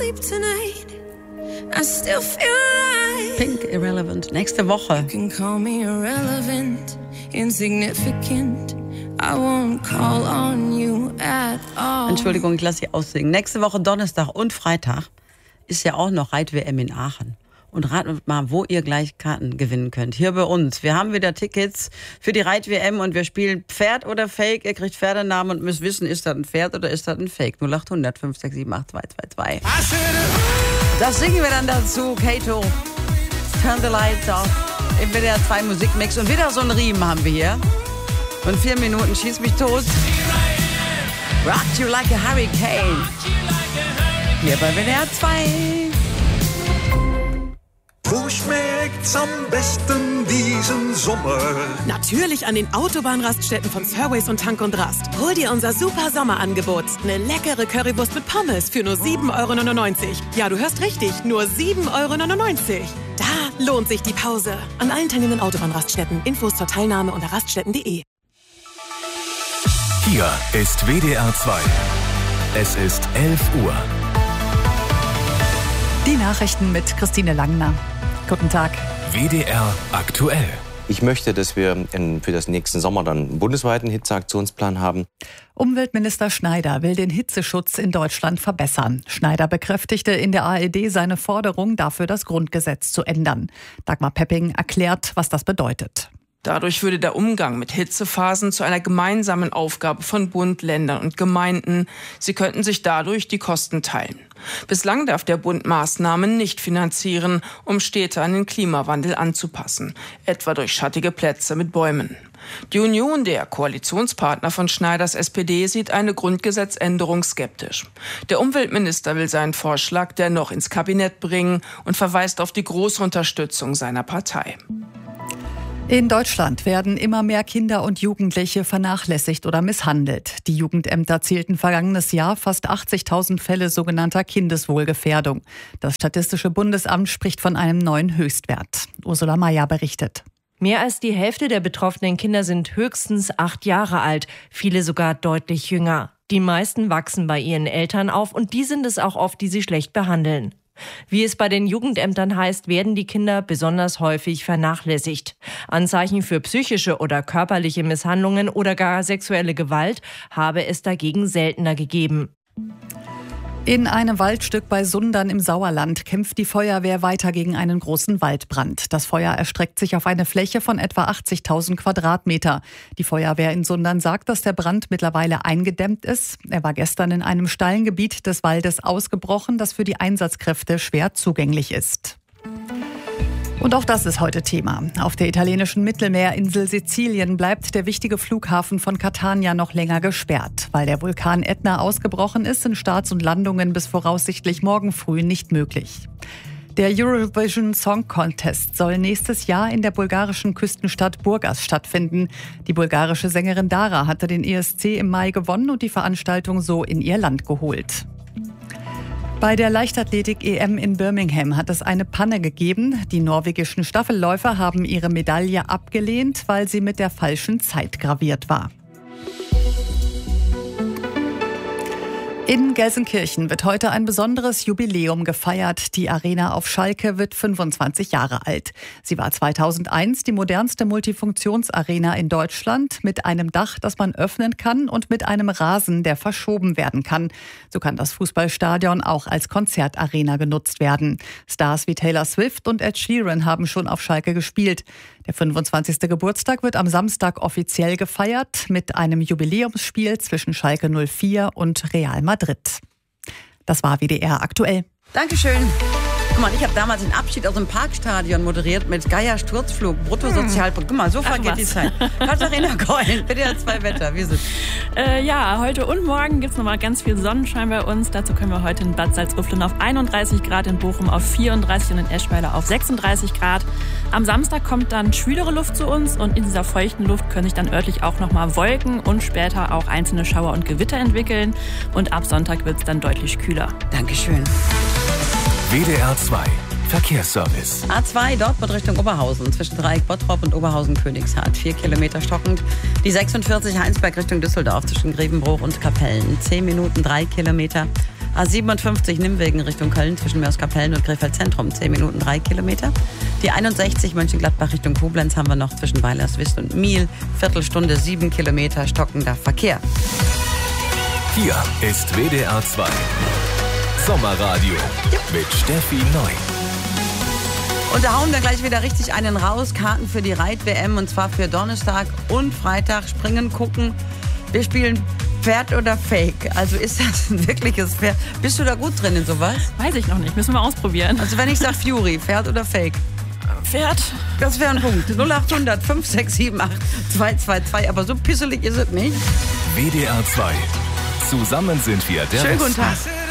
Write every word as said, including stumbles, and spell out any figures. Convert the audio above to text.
sleep tonight. I still feel alive. Pink, Irrelevant. Nächste Woche. You can call me irrelevant, insignificant. I won't call on you at all. Entschuldigung, ich lasse Sie aussingen. Nächste Woche Donnerstag und Freitag ist ja auch noch Reit-W M in Aachen. Und ratet mal, wo ihr gleich Karten gewinnen könnt. Hier bei uns. Wir haben wieder Tickets für die Reit-W M und wir spielen Pferd oder Fake. Ihr kriegt Pferdenamen und müsst wissen, ist das ein Pferd oder ist das ein Fake. null acht hundert fünf sechs sieben acht zwei zwei zwei. Das singen wir dann dazu. Kato, Turn the Lights Off. Im W D R zwei Musikmix. Und wieder so einen Riemen haben wir hier. Und vier Minuten schieß mich tot. Rock you like a hurricane. Hier bei W D R zwei. Wo schmeckt's am besten diesen Sommer? Natürlich an den Autobahnraststätten von Surways und Tank und Rast. Hol dir unser super Sommerangebot. Eine leckere Currywurst mit Pommes für nur sieben Euro neunundneunzig. Ja, du hörst richtig, nur sieben Euro neunundneunzig. Da lohnt sich die Pause. An allen teilnehmenden Autobahnraststätten. Infos zur Teilnahme unter raststätten punkt de. Hier ist W D R zwei. Es ist elf Uhr. Die Nachrichten mit Christine Langner. Guten Tag. W D R aktuell. Ich möchte, dass wir in, für das nächsten Sommer dann einen bundesweiten Hitzeaktionsplan haben. Umweltminister Schneider will den Hitzeschutz in Deutschland verbessern. Schneider bekräftigte in der A R D seine Forderung, dafür das Grundgesetz zu ändern. Dagmar Pepping erklärt, was das bedeutet. Dadurch würde der Umgang mit Hitzephasen zu einer gemeinsamen Aufgabe von Bund, Ländern und Gemeinden. Sie könnten sich dadurch die Kosten teilen. Bislang darf der Bund Maßnahmen nicht finanzieren, um Städte an den Klimawandel anzupassen, etwa durch schattige Plätze mit Bäumen. Die Union der Koalitionspartner von Schneiders S P D sieht eine Grundgesetzänderung skeptisch. Der Umweltminister will seinen Vorschlag dennoch ins Kabinett bringen und verweist auf die große Unterstützung seiner Partei. In Deutschland werden immer mehr Kinder und Jugendliche vernachlässigt oder misshandelt. Die Jugendämter zählten vergangenes Jahr fast achtzigtausend Fälle sogenannter Kindeswohlgefährdung. Das Statistische Bundesamt spricht von einem neuen Höchstwert. Ursula Mayer berichtet. Mehr als die Hälfte der betroffenen Kinder sind höchstens acht Jahre alt, viele sogar deutlich jünger. Die meisten wachsen bei ihren Eltern auf und die sind es auch oft, die sie schlecht behandeln. Wie es bei den Jugendämtern heißt, werden die Kinder besonders häufig vernachlässigt. Anzeichen für psychische oder körperliche Misshandlungen oder gar sexuelle Gewalt habe es dagegen seltener gegeben. In einem Waldstück bei Sundern im Sauerland kämpft die Feuerwehr weiter gegen einen großen Waldbrand. Das Feuer erstreckt sich auf eine Fläche von etwa achtzigtausend Quadratmeter. Die Feuerwehr in Sundern sagt, dass der Brand mittlerweile eingedämmt ist. Er war gestern in einem steilen Gebiet des Waldes ausgebrochen, das für die Einsatzkräfte schwer zugänglich ist. Und auch das ist heute Thema. Auf der italienischen Mittelmeerinsel Sizilien bleibt der wichtige Flughafen von Catania noch länger gesperrt. Weil der Vulkan Ätna ausgebrochen ist, sind Starts und Landungen bis voraussichtlich morgen früh nicht möglich. Der Eurovision Song Contest soll nächstes Jahr in der bulgarischen Küstenstadt Burgas stattfinden. Die bulgarische Sängerin Dara hatte den E S C im Mai gewonnen und die Veranstaltung so in ihr Land geholt. Bei der Leichtathletik-E M in Birmingham hat es eine Panne gegeben. Die norwegischen Staffelläufer haben ihre Medaille abgelehnt, weil sie mit der falschen Zeit graviert war. In Gelsenkirchen wird heute ein besonderes Jubiläum gefeiert. Die Arena auf Schalke wird fünfundzwanzig Jahre alt. Sie war zweitausendeins die modernste Multifunktionsarena in Deutschland mit einem Dach, das man öffnen kann und mit einem Rasen, der verschoben werden kann. So kann das Fußballstadion auch als Konzertarena genutzt werden. Stars wie Taylor Swift und Ed Sheeran haben schon auf Schalke gespielt. Der fünfundzwanzigste Geburtstag wird am Samstag offiziell gefeiert mit einem Jubiläumsspiel zwischen Schalke null vier und Real Madrid. Das war W D R aktuell. Dankeschön. Guck mal, ich habe damals den Abschied aus dem Parkstadion moderiert mit Geier Sturzflug, Bruttosozialprodukt. Guck mal, so vergeht die Zeit. Katharina Keulen, W D R zwei Wetter, wie ist es? Äh, ja, heute und morgen gibt es nochmal ganz viel Sonnenschein bei uns. Dazu können wir heute in Bad Salzuflen auf einunddreißig Grad, in Bochum auf vierunddreißig und in Eschweiler auf sechsunddreißig Grad. Am Samstag kommt dann schwülere Luft zu uns und in dieser feuchten Luft können sich dann örtlich auch nochmal Wolken und später auch einzelne Schauer und Gewitter entwickeln. Und ab Sonntag wird es dann deutlich kühler. Dankeschön. W D R zwei Verkehrsservice. A zwei Dortmund Richtung Oberhausen zwischen Dreieck Bottrop und Oberhausen-Königshardt. Vier Kilometer stockend. Die sechsundvierzig Heinsberg Richtung Düsseldorf zwischen Grevenbruch und Kapellen. Zehn Minuten, drei Kilometer. A siebenundfünfzig Nimwegen Richtung Köln zwischen Mörs-Kapellen und Krefeld Zentrum, zehn Minuten drei Kilometer. Die einundsechzig Mönchengladbach Richtung Koblenz haben wir noch zwischen Weilerswist und Miel, Viertelstunde sieben Kilometer stockender Verkehr. Hier ist W D R zwei Sommerradio mit Steffi Neu. Und da hauen wir gleich wieder richtig einen raus. Karten für die Reit-W M und zwar für Donnerstag und Freitag. Springen, gucken. Wir spielen Pferd oder Fake. Also ist das ein wirkliches Pferd? Bist du da gut drin in sowas? Weiß ich noch nicht. Müssen wir mal ausprobieren. Also wenn ich sage Fury, Pferd oder Fake? Pferd. Das wäre ein Punkt. null acht hundert fünf sechs sieben acht zwei zwei zwei. Aber so pisselig ist es nicht. W D R zwei. Zusammen sind wir der Schönen Westen. guten Tag.